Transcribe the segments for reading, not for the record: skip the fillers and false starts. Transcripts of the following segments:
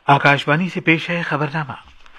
आकाशवाणी से पेश है खबरनामा।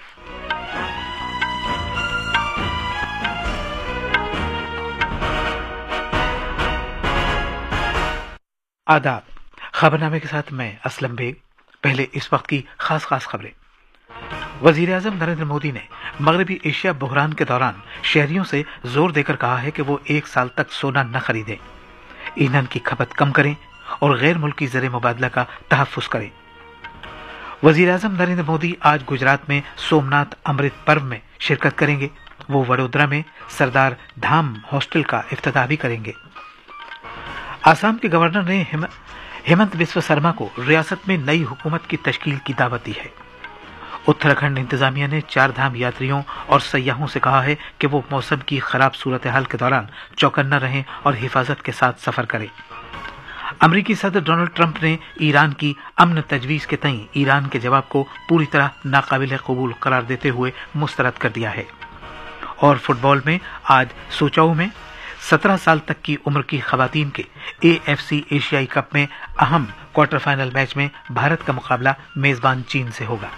आदाब। खबरनामे के साथ मैं असलम बेग। पहले इस वक्त की खास खबरें। वजीर आजम नरेंद्र मोदी ने मगरबी एशिया बहरान के दौरान शहरियों से जोर देकर कहा है कि वो 1 साल तक सोना न खरीदें, ईंधन की खपत कम करें और गैर मुल्की ज़र मुबादला का तहफ़्फ़ुज़ करें। वजीर आजम नरेंद्र मोदी आज गुजरात में सोमनाथ अमृत पर्व में शिरकत करेंगे। वो वडोदरा में सरदार धाम हॉस्टल का इफ्तिताह भी करेंगे। आसाम के गवर्नर ने हेमंत बिस्वा शर्मा को रियासत में नई हुकूमत की तश्कील की दावत दी है। उत्तराखंड इंतजामिया ने 4 धाम यात्रियों और सयाहों से कहा है कि वो मौसम की खराब सूरत हाल के दौरान चौकन्ना रहें और हिफाजत के साथ सफर करें। अमरीकी सदर डोनाल्ड ट्रंप ने ईरान की अमन तजवीज़ के तई ईरान के जवाब को पूरी तरह नाकाबिल कबूल करार देते हुए मुस्तरद कर दिया है। और फुटबॉल में आज सोचाऊ में 17 साल तक की उम्र की खवातीन के AFC एशियाई कप में अहम क्वार्टर फाइनल मैच में भारत का मुकाबला मेजबान चीन से होगा।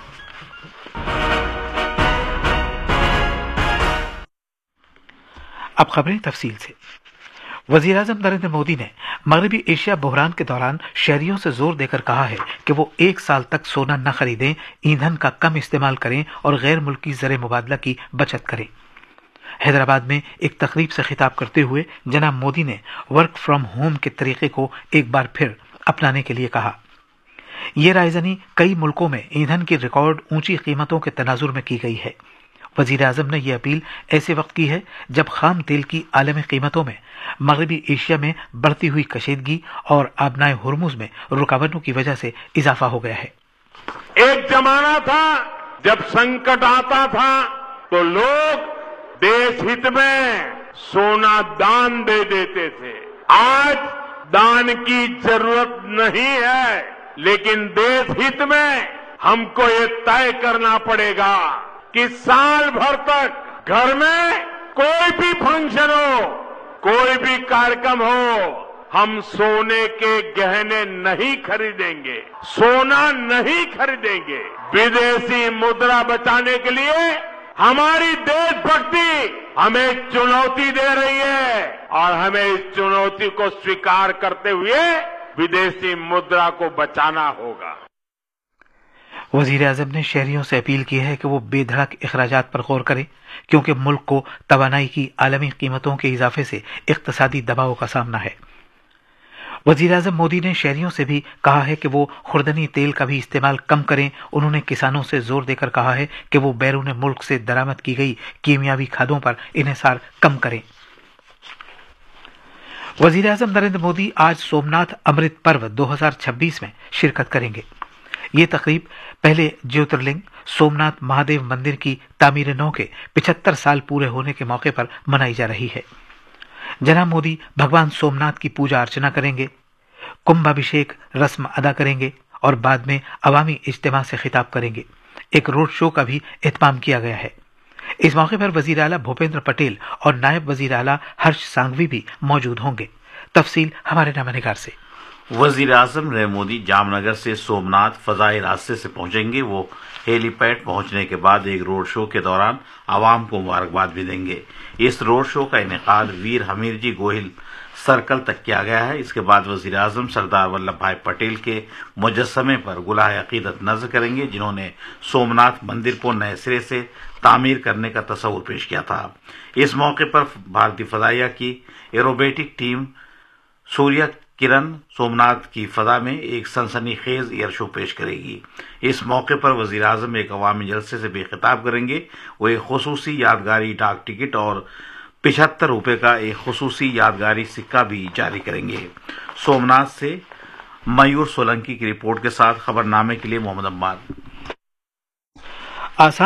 अब खबरें तफसील से। वजीर आजम नरेंद्र मोदी ने मगरबी एशिया बहरान के दौरान शहरियों से जोर देकर कहा है कि वो 1 साल तक सोना न खरीदें, ईंधन का कम इस्तेमाल करें और गैर मुल्की ज़र मुबादला की बचत करें। हैदराबाद में एक तकरीब से खिताब करते हुए जनाब मोदी ने वर्क फ्रॉम होम के तरीके को एक बार फिर अपनाने के लिए कहा। ये रायजनी कई मुल्कों में ईंधन की रिकॉर्ड ऊंची कीमतों के तनाजुर में की गई है। वजीर आजम ने यह अपील ऐसे वक्त की है जब खाम तेल की आलमी कीमतों में मगरबी एशिया में बढ़ती हुई कशीदगी और आबनाए हुर्मुज में रुकावटों की वजह से इजाफा हो गया है। एक जमाना था जब संकट आता था तो लोग देश हित में सोना दान दे देते थे। आज दान की जरूरत नहीं है, लेकिन देश हित में हमको ये तय करना पड़ेगा कि साल भर तक घर में कोई भी फंक्शन हो, कोई भी कार्यक्रम हो, हम सोने के गहने नहीं खरीदेंगे, सोना नहीं खरीदेंगे। विदेशी मुद्रा बचाने के लिए हमारी देशभक्ति हमें चुनौती दे रही है और हमें इस चुनौती को स्वीकार करते हुए विदेशी मुद्रा को बचाना होगा। वजीर आजम ने शहरियों से अपील की है कि वो बेधड़क अखराजात पर गौर करें, क्योंकि मुल्क को तवानाई की आलमी कीमतों के इजाफे से इक्तसादी दबाव का सामना है। वजीर आजम मोदी ने शहरियों से भी कहा है कि वो खुर्दनी तेल का भी इस्तेमाल कम करें। उन्होंने किसानों से जोर देकर कहा है कि वो बैरून मुल्क से दरामद की गई कीमियावी खादों पर इन्हिसार कम करें। वजीर आजम नरेंद्र मोदी आज सोमनाथ अमृत पर्व 2026 में शिरकत करेंगे। ये तकरीब पहले ज्योतिर्लिंग सोमनाथ महादेव मंदिर की तामीर नौ के 75 साल पूरे होने के मौके पर मनाई जा रही है। जनाब मोदी भगवान सोमनाथ की पूजा अर्चना करेंगे, कुंभाभिषेक रस्म अदा करेंगे और बाद में अवामी इज्तिमा से खिताब करेंगे। एक रोड शो का भी एहतमाम किया गया है। इस मौके पर वजीर आला भूपेंद्र पटेल और नायब वजीर आला हर्ष सांघवी भी मौजूद होंगे। तफसील हमारे नामानिगार से। वजीर आजम नरेंद्र मोदी जामनगर से सोमनाथ फजाई रास्ते से पहुंचेंगे। वो हेलीपैड पहुंचने के बाद एक रोड शो के दौरान आवाम को मुबारकबाद भी देंगे। इस रोड शो का इनेकाद वीर हमीर जी गोहिल सर्कल तक किया गया है। इसके बाद वजीर आजम सरदार वल्लभ भाई पटेल के मुजस्समे पर गुलाह अकीदत नज़र करेंगे, जिन्होंने सोमनाथ मंदिर को नए सिरे से तामीर करने का तस्वुर पेश किया था। इस मौके पर भारतीय फजाइया की एरोबेटिक टीम सूर्य किरण सोमनाथ की फजा में एक सनसनीखेज एयर शो पेश करेगी। इस मौके पर वजीर आजम एक अवामी जलसे से भी खिताब करेंगे। वो एक खुसूसी यादगारी डाक टिकट और 75 रुपए का एक खुसूसी यादगारी सिक्का भी जारी करेंगे। सोमनाथ से मयूर सोलंकी की रिपोर्ट के साथ खबरनामे के लिए मोहम्मद अम्मार।